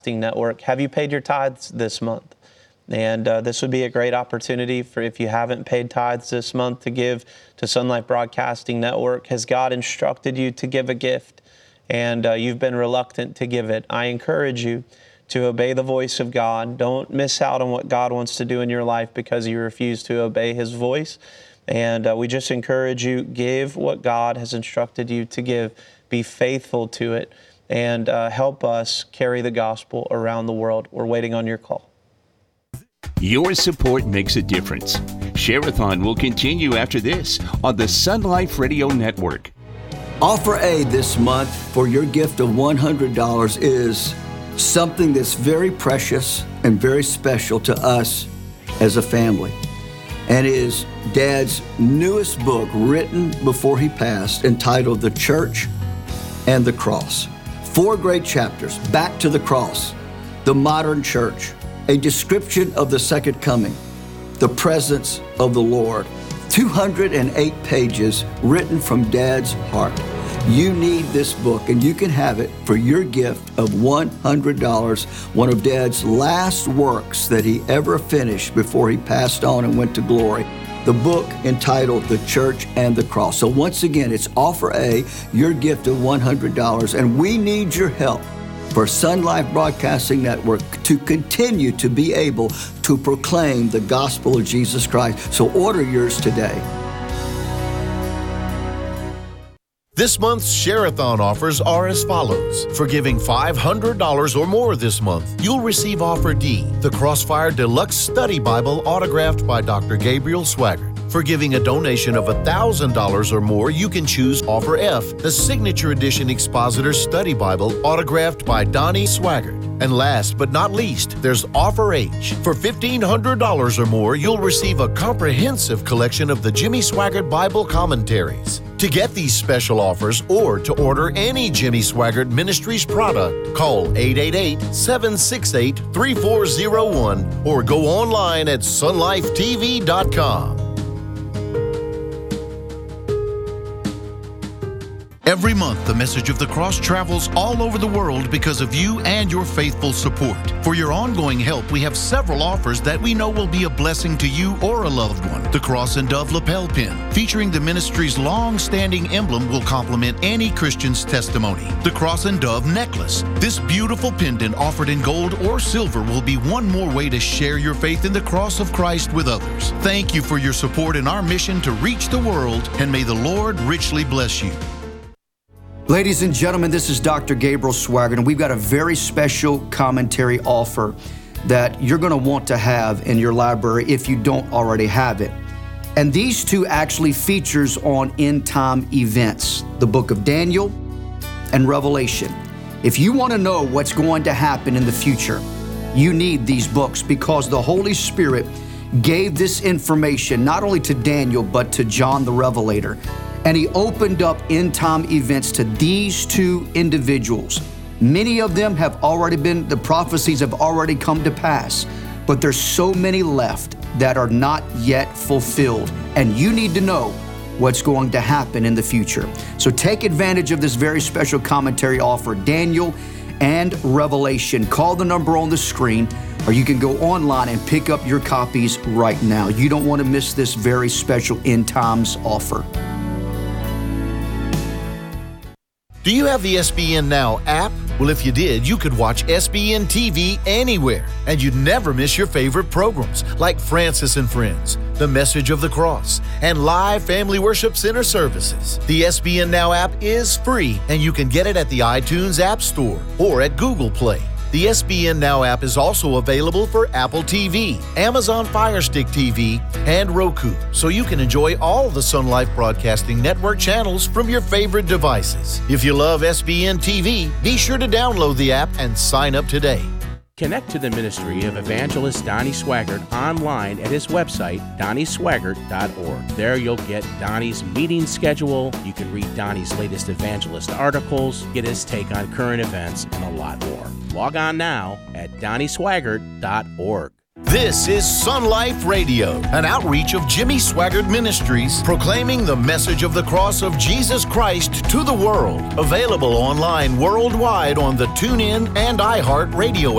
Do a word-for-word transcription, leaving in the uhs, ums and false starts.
Network. Have you paid your tithes this month? And uh, this would be a great opportunity for, if you haven't paid tithes this month, to give to Sun Life Broadcasting Network. Has God instructed you to give a gift and uh, you've been reluctant to give it? I encourage you to obey the voice of God. Don't miss out on what God wants to do in your life because you refuse to obey His voice. And uh, we just encourage you, give what God has instructed you to give. Be faithful to it. And uh, help us carry the gospel around the world. We're waiting on your call. Your support makes a difference. Share-a-thon will continue after this on the Sun Life Radio Network. Offer A this month for your gift of one hundred dollars is something that's very precious and very special to us as a family. And is Dad's newest book written before he passed, entitled The Church and the Cross. Four great chapters, Back to the Cross, the modern church, a description of the second coming, the presence of the Lord. two hundred eight pages written from Dad's heart. You need this book, and you can have it for your gift of one hundred dollars, one of Dad's last works that he ever finished before he passed on and went to glory. The book entitled The Church and the Cross. So once again, it's offer A, your gift of one hundred dollars, and we need your help for Sun Life Broadcasting Network to continue to be able to proclaim the gospel of Jesus Christ. So order yours today. This month's Share-a-thon offers are as follows. For giving five hundred dollars or more this month, you'll receive offer D, the Crossfire Deluxe Study Bible autographed by Doctor Gabriel Swaggart. For giving a donation of one thousand dollars or more, you can choose offer F, the Signature Edition Expositor Study Bible autographed by Donnie Swaggart. And last but not least, there's offer H. For fifteen hundred dollars or more, you'll receive a comprehensive collection of the Jimmy Swaggart Bible commentaries. To get these special offers or to order any Jimmy Swaggart Ministries product, call eight eight eight, seven six eight, three four zero one or go online at sun life t v dot com. Every month, the message of the cross travels all over the world because of you and your faithful support. For your ongoing help, we have several offers that we know will be a blessing to you or a loved one. The Cross and Dove lapel pin, featuring the ministry's long-standing emblem, will complement any Christian's testimony. The Cross and Dove necklace. This beautiful pendant, offered in gold or silver, will be one more way to share your faith in the cross of Christ with others. Thank you for your support in our mission to reach the world, and may the Lord richly bless you. Ladies and gentlemen, this is Doctor Gabriel Swaggart, and we've got a very special commentary offer that you're going to want to have in your library if you don't already have it. And these two actually features on end-time events, the book of Daniel and Revelation. If you want to know what's going to happen in the future, you need these books, because the Holy Spirit gave this information not only to Daniel, but to John the Revelator. And he opened up end-time events to these two individuals. Many of them have already been, the prophecies have already come to pass, but there's so many left that are not yet fulfilled. And you need to know what's going to happen in the future. So take advantage of this very special commentary offer, Daniel and Revelation. Call the number on the screen, or you can go online and pick up your copies right now. You don't want to miss this very special end times offer. Do you have the S B N Now app? Well, if you did, you could watch S B N T V anywhere, and you'd never miss your favorite programs like Francis and Friends, The Message of the Cross, and live Family Worship Center services. The S B N Now app is free, and you can get it at the iTunes App Store or at Google Play. The S B N Now app is also available for Apple T V, Amazon Fire Stick T V, and Roku, so you can enjoy all the Sun Life Broadcasting Network channels from your favorite devices. If you love S B N T V, be sure to download the app and sign up today. Connect to the ministry of evangelist Donnie Swaggart online at his website, donnie swaggart dot org. There you'll get Donnie's meeting schedule, you can read Donnie's latest evangelist articles, get his take on current events, and a lot more. Log on now at donnie swaggart dot org. This is Sun Life Radio, an outreach of Jimmy Swaggart Ministries, proclaiming the message of the cross of Jesus Christ to the world. Available online worldwide on the TuneIn and iHeart Radio